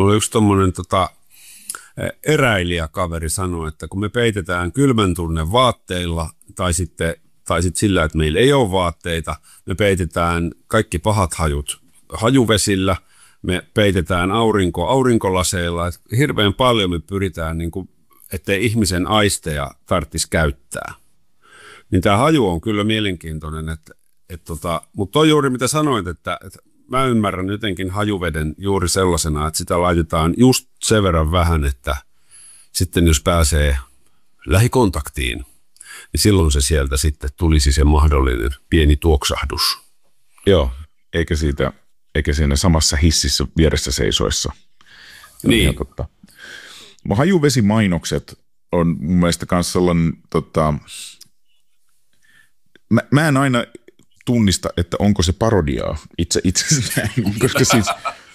oli yksi tommonen eräilijäkaveri sanoi, että kun me peitetään kylmän tunne vaatteilla tai sitten sillä, että meillä ei ole vaatteita, me peitetään kaikki pahat hajut hajuvesillä, me peitetään aurinkolaseilla, että hirveän paljon me pyritään, niin kuin, ettei ihmisen aisteja tarvitsisi käyttää. Niin tämä haju on kyllä mielenkiintoinen, mutta toi juuri mitä sanoit, että mä ymmärrän jotenkin hajuveden juuri sellaisena, että sitä laitetaan just sen verran vähän, että sitten jos pääsee lähikontaktiin, niin silloin se sieltä sitten tulisi se mahdollinen pieni tuoksahdus. Joo, eikä siinä samassa hississä vieressä seisoessa. Niin. Hajuvesimainokset on mun mielestä myös sellainen, mä en aina tunnista, että onko se parodiaa itse näin, koska siis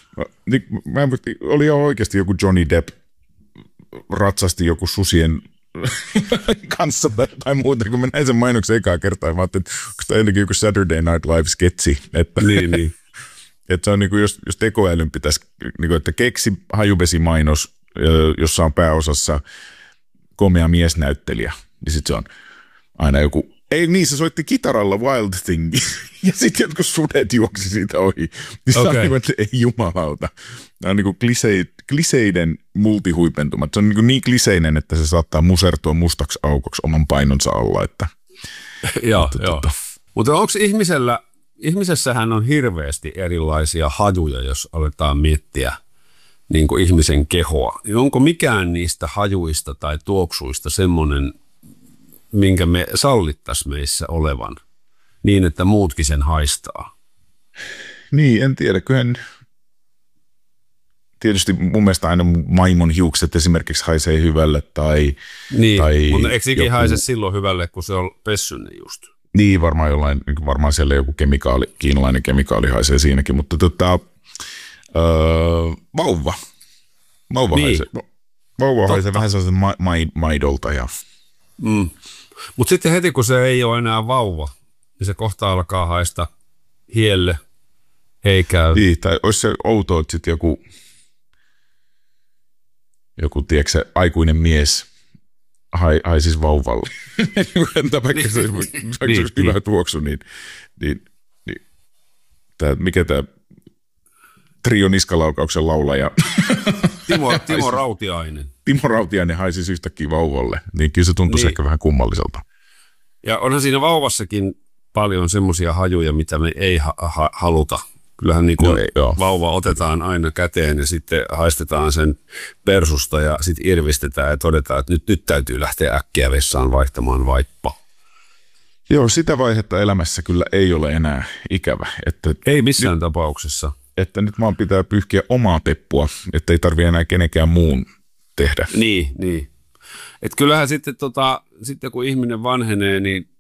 oli ihan oikeasti joku Johnny Depp ratsasti joku susien kanssa tai muuta, kun mä näin sen mainoksen ekaa kertaa, mä ajattelin, että onko tämä ennenkin joku Saturday Night Live-sketsi, että, niin. että se on niin kuin, jos tekoälyn pitäisi, niin kuin, että keksi hajuvesimainos, jossa on pääosassa komea miesnäyttelijä, niin sitten se on aina joku, ei niin, se soitti kitaralla Wild Thing, ja sitten jotkut sudet juoksi siitä ohi, niin se on niin kuin, että ei jumalauta. Tämä on niin kuin kliseiden multihuipentumat. Se on niin kliseinen, että se saattaa musertua mustaksi aukoksi oman painonsa alla. Että, joo. Mutta onko ihmisessähän on hirveästi erilaisia hajuja, jos aletaan miettiä niin kuin ihmisen kehoa. Onko mikään niistä hajuista tai tuoksuista semmoinen, minkä me sallittaisiin meissä olevan niin, että muutkin sen haistaa? Niin, en tiedä. Kyllähän tietysti mun mielestä aina maimon hiukset esimerkiksi haisee hyvälle tai... Niin, mutta eikö sekin haise silloin hyvälle, kun se on pessynen just? Niin, varmaan siellä joku kiinalainen kemikaali haisee siinäkin, mutta vauva niin. Haisee. Vauva haisee vähän sellaisen maidolta ja... Mutta sitten heti, kun se ei ole enää vauva, niin se kohta alkaa haista hielle, ei käy. Niin, tai olisi se outoa, että sitten joku tiedätkö se, aikuinen mies haisisi vauvalle. Se olisi hyvä tuoksu, niin mikä tämä Trio Niskalaukauksen laulaja? Timo Rautiainen. Timo Rautiainen haisisi yhtäkkiä vauvalle, niin kyllä se tuntuisi ehkä vähän kummalliselta. Ja onhan siinä vauvassakin paljon semmoisia hajuja, mitä me ei haluta. Kyllähän niin kuin vauva otetaan aina käteen ja sitten haistetaan sen persusta ja sitten irvistetään ja todetaan, että nyt täytyy lähteä äkkiä vessaan vaihtamaan vaippa. Joo, sitä vaihetta elämässä kyllä ei ole enää ikävä. Että ei missään tapauksessa. Että nyt vaan pitää pyyhkiä omaa peppua, että ei tarvitse enää kenenkään muun tehdä. Niin. Että kyllähän sitten kun ihminen vanhenee, niin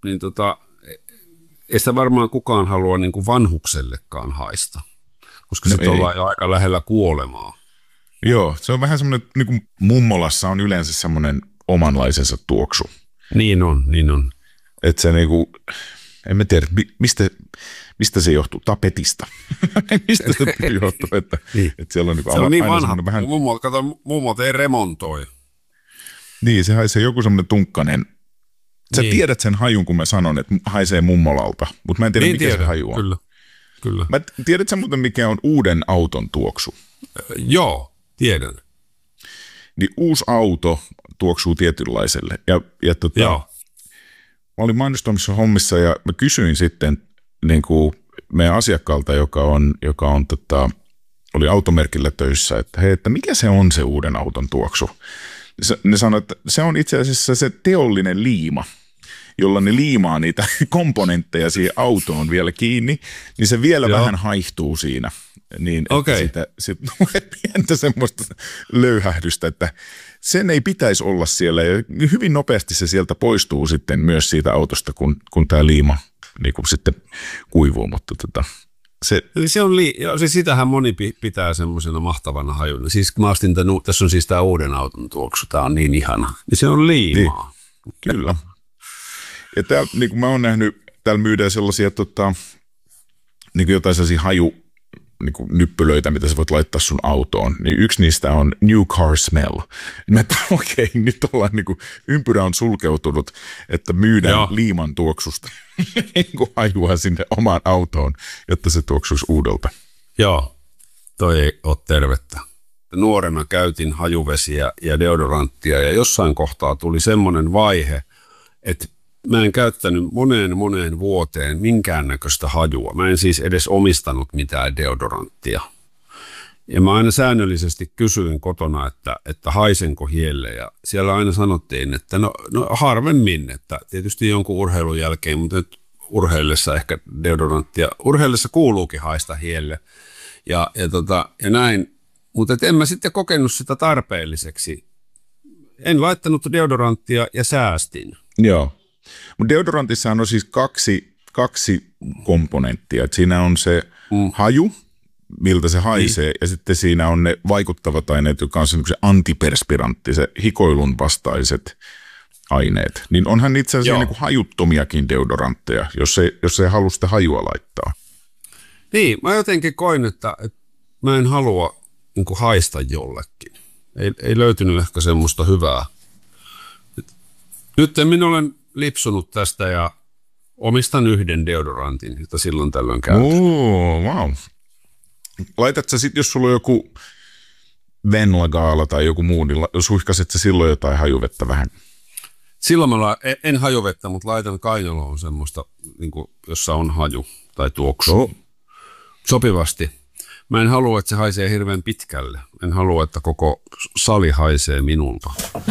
ei sitä varmaan kukaan halua niin kuin vanhuksellekaan haista, koska sitten ollaan jo aika lähellä kuolemaa. Joo, se on vähän semmoinen, niin kuin mummolassa on yleensä semmoinen omanlaisensa tuoksu. Niin on. Että se niinku, en mä tiedä, mistä se johtuu, tapetista. Mistä se johtuu, että siellä on niinku se on niin vanha, vähän... mummot ei remontoi. Niin, se haisee joku semmoinen tunkkanen. Sä tiedät sen hajun, kun mä sanon, että haisee mummolalta, mutta mä en tiedä, mikä se haju on. Kyllä. Tiedät sä muuten, mikä on uuden auton tuoksu? Joo, tiedän. Niin uusi auto tuoksuu tietynlaiselle. Joo. Mä olin mainostoimissa hommissa ja mä kysyin sitten niin kuin meidän asiakkaalta, joka oli automerkillä töissä, että hei, että mikä se on se uuden auton tuoksu? Ne sanoivat, että se on itse asiassa se teollinen liima, jolla ne liimaa niitä komponentteja siihen autoon vielä kiinni, niin se vielä vähän haihtuu siinä. Niin, että siitä tulee pientä semmoista löyhähdystä, että sen ei pitäisi olla siellä. Ja hyvin nopeasti se sieltä poistuu sitten myös siitä autosta, kun tämä liima niin kuin sitten kuivuu. Mutta se on siis sitähän moni pitää semmoisena mahtavana hajuna. Siis mä astin tässä on siis tämä uuden auton tuoksu, tämä on niin ihana. Niin se on liimaa. Niin, kyllä. Ja täällä, niin kuin mä oon nähnyt, täällä myydään sellaisia niin kuin jotain sellaisia niin kuin nyppylöitä, mitä sä voit laittaa sun autoon, niin yksi niistä on New Car Smell. Okei, nyt ollaan niin kuin, ympyrä on sulkeutunut, että myydään liiman tuoksusta hajua sinne omaan autoon, jotta se tuoksuisi uudelta. Joo, toi ei ole tervettä. Nuorena käytin hajuvesiä ja deodoranttia ja jossain kohtaa tuli semmoinen vaihe, että mä en käyttänyt moneen vuoteen minkäännäköistä hajua. Mä en siis edes omistanut mitään deodoranttia. Ja mä aina säännöllisesti kysyin kotona, että haisenko hielle. Ja siellä aina sanottiin, että no harvemmin, että tietysti jonkun urheilun jälkeen, mutta nyt urheillessa ehkä deodoranttia. Urheillessa kuuluukin haista hielle ja näin. Mutta en mä sitten kokenut sitä tarpeelliseksi. En laittanut deodoranttia ja säästin. Joo. Mutta deodorantissahan on siis kaksi komponenttia. Et siinä on se haju, miltä se haisee, ja sitten siinä on ne vaikuttavat aineet, jotka on se antiperspirantti, se hikoilun vastaiset aineet. Niin onhan itse asiassa niin kuin hajuttomiakin deodorantteja, jos ei halua sitä hajua laittaa. Niin, mä jotenkin koin, että mä en halua niin kuin haista jollekin. Ei löytynyt ehkä semmoista hyvää. Nyt minä olen lipsunut tästä ja omistan yhden deodorantin, jota silloin tällöin käytän. Wow. Laitat sä sitten, jos sulla on joku Venla-gaala tai joku muu, niin suihkaset sä silloin jotain hajuvettä vähän? Silloin mä en hajuvettä, mutta laitan kainaloon semmoista, niin kuin, jossa on haju tai tuoksu. Sopivasti. Mä en halua, että se haisee hirveän pitkälle. En halua, että koko sali haisee minulta.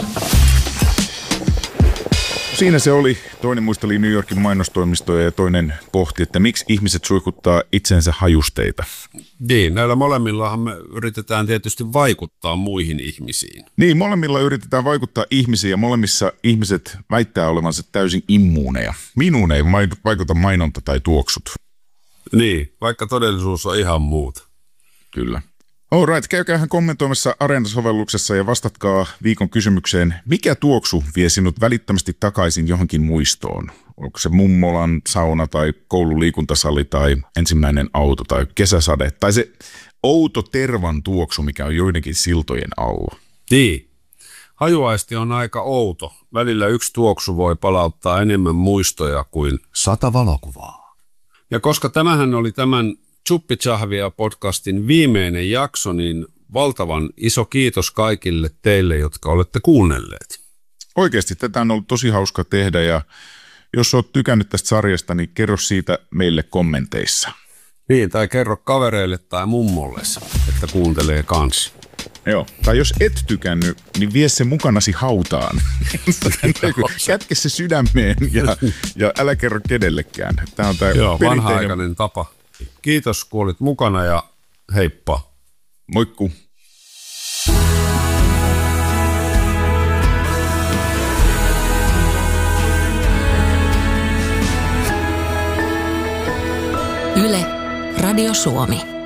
Siinä se oli. Toinen muisteli New Yorkin mainostoimistoja ja toinen pohti, että miksi ihmiset suihkuttaa itsensä hajusteita. Niin, näillä molemmillahan me yritetään tietysti vaikuttaa muihin ihmisiin. Niin, molemmilla yritetään vaikuttaa ihmisiin ja molemmissa ihmiset väittää olevansa täysin immuuneja. Minuun ei vaikuta mainonta tai tuoksut. Niin, vaikka todellisuus on ihan muuta. Kyllä. All right, käykäähän kommentoimassa Areena-sovelluksessa ja vastatkaa viikon kysymykseen, mikä tuoksu vie sinut välittömästi takaisin johonkin muistoon? Onko se mummolan sauna tai koululiikuntasali tai ensimmäinen auto tai kesäsade tai se outo tervan tuoksu, mikä on joidenkin siltojen alla? Niin. Hajuaisti on aika outo. Välillä yksi tuoksu voi palauttaa enemmän muistoja kuin 100 valokuvaa. Ja koska tämähän oli tämän Chuppichahvia-podcastin viimeinen jakso, niin valtavan iso kiitos kaikille teille, jotka olette kuunnelleet. Oikeasti tätä on ollut tosi hauska tehdä ja jos olet tykännyt tästä sarjasta, niin kerro siitä meille kommenteissa. Niin, tai kerro kavereille tai mummolle, että kuuntelee kanssa. Joo, tai jos et tykännyt, niin vie se mukanasi hautaan. Kätke se sydämeen ja älä kerro kenellekään. Tämä on tämä vanha-aikainen tapa. Kiitos, kun olit mukana ja heippa. Moikku. Yle, Radio Suomi.